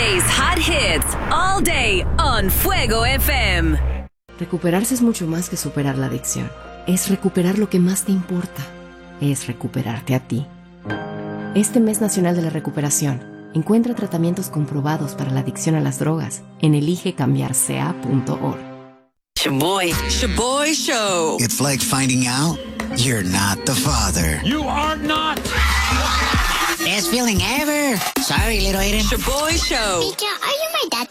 Today's hot hits all day on Fuego FM. Recuperarse es mucho más que superar la adicción. Es recuperar lo que más te importa. Es recuperarte a ti. Este mes nacional de la recuperación, encuentra tratamientos comprobados para la adicción a las drogas en eligecambiarca.org. Shaboy Show. It's like finding out you're not the father. You are not. Best feeling ever. Sorry, little Aiden. Shaboy Show. Mika, are you my dad?